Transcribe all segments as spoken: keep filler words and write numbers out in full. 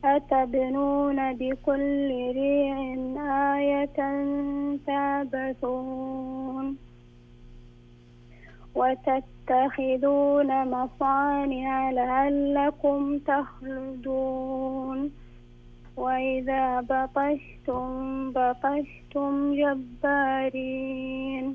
أتبنون بكل ريع آية تعبثون وتتخذون مصانع لعلكم تخلدون وإذا بطشتم بطشتم جبارين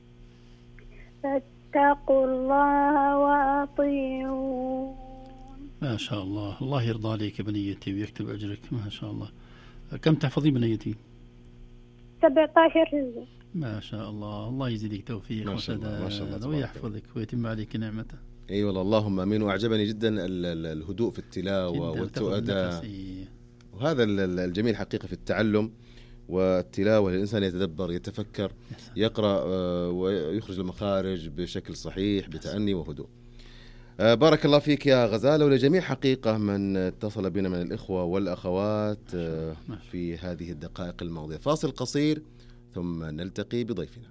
فاتقوا الله وأطيعون. ما شاء الله، الله يرضى عليك يا بنيتي ويكتب أجرك، ما شاء الله. كم تحفظين بنيتي؟ سبعة عشر جزء. ما شاء الله، الله يزيدك توفيق ما شاء الله، ما شاء الله، ويحفظك ويتم عليك نعمته. اي أيوة والله، اللهم امين. واعجبني جدا الهدوء في التلاوه والتؤدة، وهذا الجميل حقيقه في التعلم والتلاوه. الانسان يتدبر، يتفكر، يقرا ويخرج المخارج بشكل صحيح بتأني وهدوء. بارك الله فيك يا غزالة، ولجميع حقيقة من اتصل بنا من الإخوة والأخوات في هذه الدقائق الماضية. فاصل قصير ثم نلتقي بضيفنا.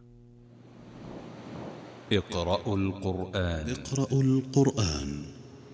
اقرأوا القرآن. اقرأوا القرآن.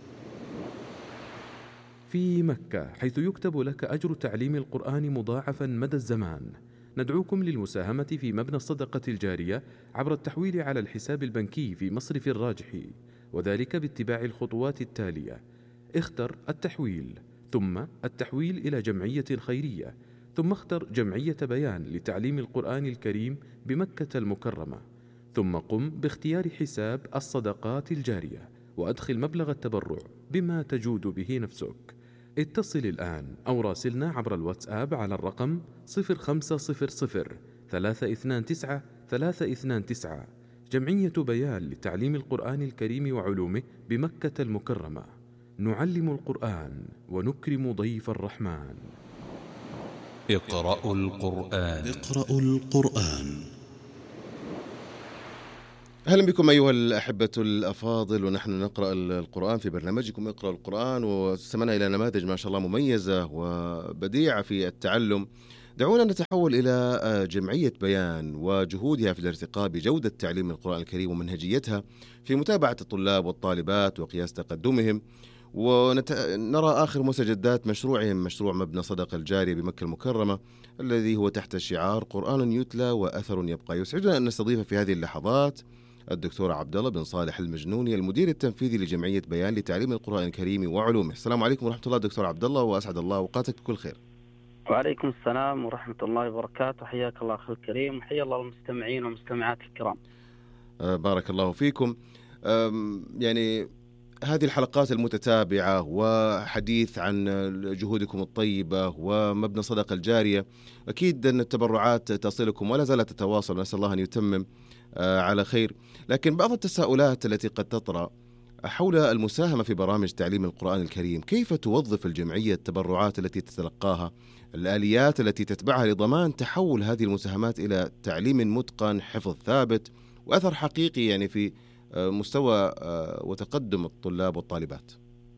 في مكة، حيث يكتب لك أجر تعليم القرآن مضاعفا مدى الزمان، ندعوكم للمساهمة في مبنى الصدقة الجارية عبر التحويل على الحساب البنكي في مصرف الراجحي، وذلك باتباع الخطوات التالية: اختر التحويل، ثم التحويل إلى جمعية خيرية، ثم اختر جمعية بيان لتعليم القرآن الكريم بمكة المكرمة، ثم قم باختيار حساب الصدقات الجارية وأدخل مبلغ التبرع بما تجود به نفسك. اتصل الآن أو راسلنا عبر الواتساب على الرقم صفر خمسة صفر صفر ثلاثة اثنان تسعة ثلاثة اثنان تسعة. جمعية بيان لتعليم القرآن الكريم وعلومه بمكة المكرمة. نعلم القرآن ونكرم ضيف الرحمن. اقرأوا القرآن. اقرأوا القرآن. أهلا بكم أيها الأحبة الأفاضل، ونحن نقرأ القرآن في برنامجكم اقرأ القرآن، واستمعنا إلى نماذج ما شاء الله مميزة وبديعة في التعلم. دعونا نتحول إلى جمعية بيان وجهودها في الارتقاء بجودة تعليم القرآن الكريم ومنهجيتها في متابعة الطلاب والطالبات وقياس تقدمهم، ونرى آخر مستجدات مشروعهم، مشروع مبنى صدقة الجارية بمكة المكرمة الذي هو تحت شعار قرآن يتلى وأثر يبقى. يسعدنا أن نستضيف في هذه اللحظات الدكتور عبد الله بن صالح المجنوني، المدير التنفيذي لجمعية بيان لتعليم القرآن الكريم وعلومه. السلام عليكم ورحمة الله دكتور عبد الله، وأسعد الله أوقاتك بكل خير. وعليكم السلام ورحمة الله وبركاته، حياك الله أخي الكريم، وحيا الله المستمعين والمستمعات الكرام. أه بارك الله فيكم. يعني هذه الحلقات المتتابعة وحديث عن جهودكم الطيبة ومبنى صدقة الجارية، أكيد أن التبرعات تصلكم ولا زالت تتواصل، نسأل الله أن يتمم على خير. لكن بعض التساؤلات التي قد تطرأ حول المساهمة في برامج تعليم القرآن الكريم، كيف توظف الجمعية التبرعات التي تتلقاها، الآليات التي تتبعها لضمان تحول هذه المساهمات إلى تعليم متقن، حفظ ثابت وأثر حقيقي يعني في مستوى وتقدم الطلاب والطالبات.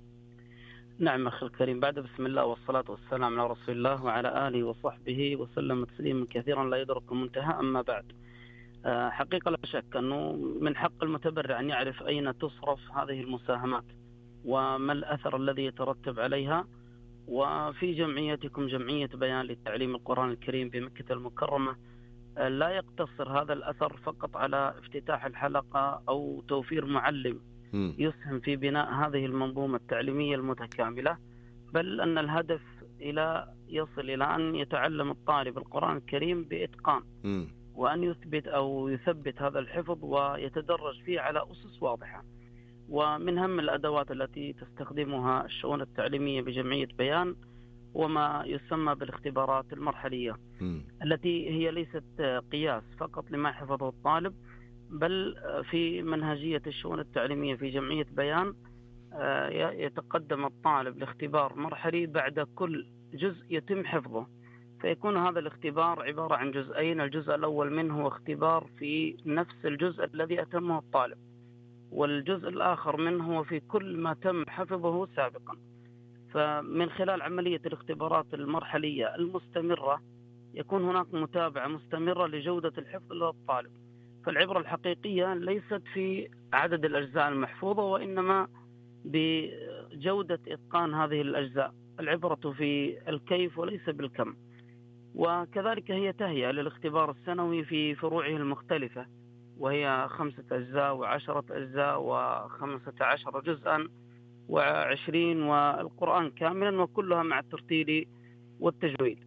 نعم أخي الكريم، بعد بسم الله والصلاة والسلام على رسول الله وعلى آله وصحبه وسلم تسليما كثيرا لا يدرك منتهى. أما بعد، حقيقة لا شك أنه من حق المتبرع أن يعرف أين تصرف هذه المساهمات وما الأثر الذي يترتب عليها. وفي جمعيتكم جمعية بيان لتعليم القرآن الكريم بمكة المكرمة لا يقتصر هذا الأثر فقط على افتتاح الحلقة أو توفير معلم يسهم في بناء هذه المنظومة التعليمية المتكاملة، بل أن الهدف إلى يصل إلى أن يتعلم الطالب القرآن الكريم بإتقان، وأن يثبت أو يثبت هذا الحفظ ويتدرج فيه على أسس واضحة. ومن أهم الأدوات التي تستخدمها الشؤون التعليمية بجمعية بيان وما يسمى بالاختبارات المرحلية، م. التي هي ليست قياس فقط لما حفظه الطالب، بل في منهجية الشؤون التعليمية في جمعية بيان يتقدم الطالب لاختبار مرحلي بعد كل جزء يتم حفظه، فيكون هذا الاختبار عبارة عن جزئين. الجزء الأول منه هو اختبار في نفس الجزء الذي أتمه الطالب، والجزء الآخر منه هو في كل ما تم حفظه سابقا. فمن خلال عملية الاختبارات المرحلية المستمرة يكون هناك متابعة مستمرة لجودة الحفظ للطالب. فالعبرة الحقيقية ليست في عدد الأجزاء المحفوظة، وإنما جودة إتقان هذه الأجزاء. العبرة في الكيف وليس بالكم. وكذلك هي تهيئة للاختبار السنوي في فروعه المختلفة، وهي خمسة أجزاء وعشرة أجزاء وخمسة عشر جزءا وعشرين والقرآن كاملا، وكلها مع الترتيل والتجويد.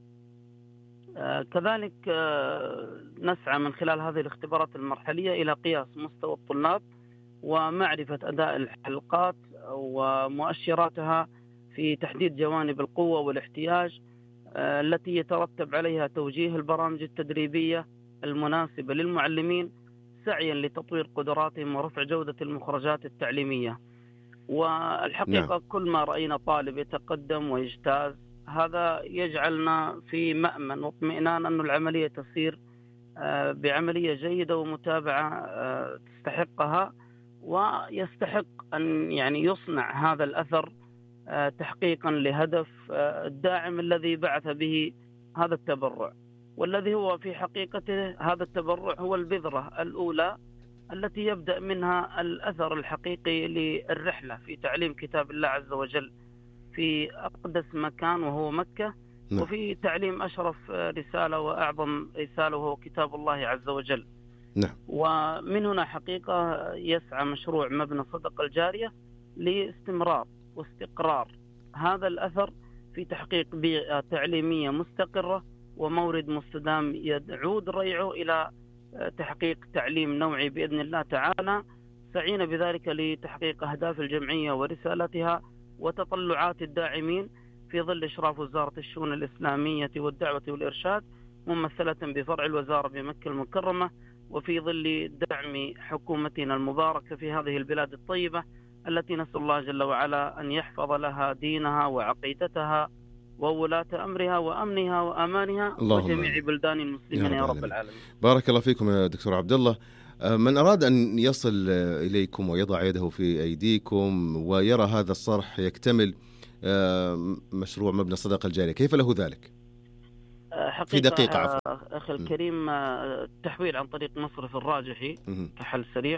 آه كذلك آه نسعى من خلال هذه الاختبارات المرحلية إلى قياس مستوى الطلاب ومعرفة أداء الحلقات ومؤشراتها في تحديد جوانب القوة والاحتياج آه التي يترتب عليها توجيه البرامج التدريبية المناسبة للمعلمين، سعيا لتطوير قدراتهم ورفع جودة المخرجات التعليمية. والحقيقة نعم. كل ما رأينا طالب يتقدم ويجتاز، هذا يجعلنا في مأمن واطمئنان أن العملية تسير بعملية جيدة ومتابعة تستحقها، ويستحق أن يعني يصنع هذا الأثر تحقيقا لهدف الداعم الذي بعث به هذا التبرع، والذي هو في حقيقته هذا التبرع هو البذرة الأولى التي يبدأ منها الأثر الحقيقي للرحلة في تعليم كتاب الله عز وجل في أقدس مكان وهو مكة، نعم. وفي تعليم أشرف رسالة وأعظم رسالة وهو كتاب الله عز وجل، نعم. ومن هنا حقيقة يسعى مشروع مبنى الصدقة الجارية لاستمرار واستقرار هذا الأثر في تحقيق بيئة تعليمية مستقرة ومورد مستدام يعود ريعه إلى تحقيق تعليم نوعي بإذن الله تعالى، سعينا بذلك لتحقيق أهداف الجمعية ورسالتها وتطلعات الداعمين في ظل إشراف وزارة الشؤون الإسلامية والدعوة والإرشاد ممثلة بفرع الوزارة بمكة المكرمة، وفي ظل دعم حكومتنا المباركة في هذه البلاد الطيبة التي نسأل الله جل وعلا أن يحفظ لها دينها وعقيدتها وولاة أمرها وأمنها وأمانها وجميع بلدان المسلمين يا رب العالمين. بارك الله فيكم يا دكتور عبد الله. من أراد أن يصل إليكم ويضع يده في أيديكم ويرى هذا الصرح يكتمل مشروع مبنى الصدقة الجارية، كيف له ذلك؟ في دقيقة عفوا أخي الكريم، التحويل عن طريق مصرف الراجحي كحل سريع،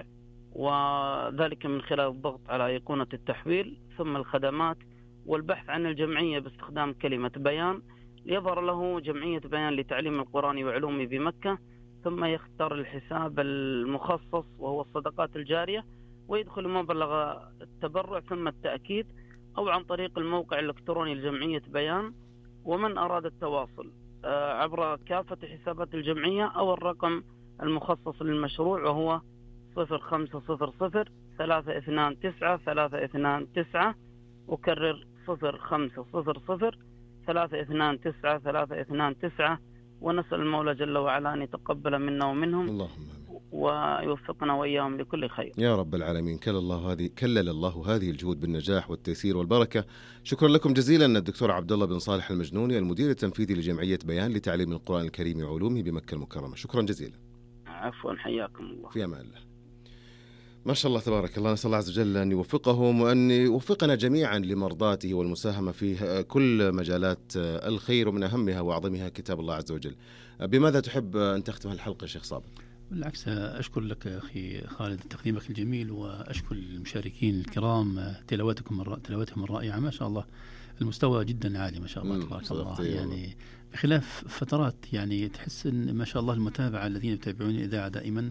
وذلك من خلال الضغط على أيقونة التحويل ثم الخدمات والبحث عن الجمعية باستخدام كلمة بيان، يظهر له جمعية بيان لتعليم القرآن وعلومه بمكة، ثم يختار الحساب المخصص وهو الصدقات الجارية ويدخل مبلغ التبرع ثم التأكيد، أو عن طريق الموقع الإلكتروني لجمعية بيان. ومن أراد التواصل عبر كافة حسابات الجمعية أو الرقم المخصص للمشروع وهو صفر خمسة صفر صفر ثلاثة اثنان تسعة ثلاثة اثنان تسعة، أكرر صفر خمسة صفر صفر ثلاثة اثنان تسعة ثلاثة اثنان تسعة، ونسأل المولى جل وعلا أن يتقبل منا ومنهم اللهم ويوفقنا وإياهم لكل خير يا رب العالمين. كلل الله هذه كلل الله هذه الجهود بالنجاح والتيسير والبركة. شكرا لكم جزيلا الدكتور عبد الله بن صالح المجنوني، المدير التنفيذي لجمعية بيان لتعليم القرآن الكريم وعلومه بمكة المكرمة. شكرا جزيلا. عفوا، حياكم الله. في أمان الله. ما شاء الله تبارك الله، نسأل الله عز وجل أن يوفقهم وأن يوفقنا جميعا لمرضاته والمساهمة في كل مجالات الخير، ومن أهمها وأعظمها كتاب الله عز وجل. بماذا تحب أن تختم الحلقة شيخ صابر؟ بالعكس، أشكر لك أخي خالد تقديمك الجميل، وأشكر المشاركين الكرام تلاوتكم الر... تلاوتهم الرائعة ما شاء الله، المستوى جدا عالي ما شاء الله تبارك الله، يعني بخلاف فترات يعني تحس إن ما شاء الله المتابعة الذين يتابعون الإذاعة دائما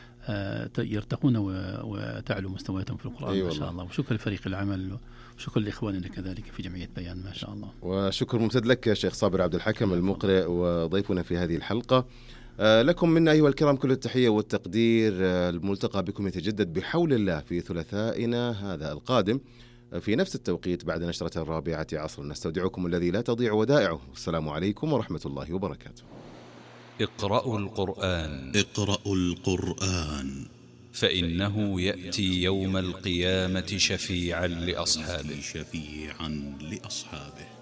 يرتقون وتعلو مستوياتهم في القرآن أيوة ما شاء الله. وشكر لفريق العمل وشكر لإخواننا كذلك في جمعية بيان ما شاء الله. وشكر ممتد لك يا شيخ صابر عبد الحكم المقرئ وضيفنا في هذه الحلقة. لكم منا أيها الكرام كل التحية والتقدير. الملتقى بكم يتجدد بحول الله في ثلاثائنا هذا القادم في نفس التوقيت بعد نشرة الرابعة عصرا. نستودعكم الذي لا تضيع ودائعه. السلام عليكم ورحمة الله وبركاته. اقرأوا القرآن اقرأوا القرآن فإنه يأتي يوم القيامة شفيعا لأصحابه شفيعا لأصحابه